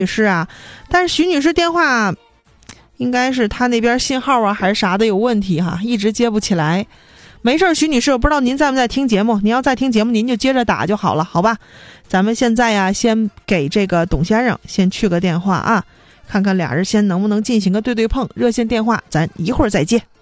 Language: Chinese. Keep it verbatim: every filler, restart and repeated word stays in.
女士啊，但是徐女士电话应该是她那边信号啊还是啥的有问题哈，一直接不起来。没事，徐女士，我不知道您在不在听节目，您要在听节目您就接着打就好了，好吧？咱们现在呀先给这个董先生先去个电话啊，看看俩人先能不能进行个对对碰，热线电话咱一会儿再接。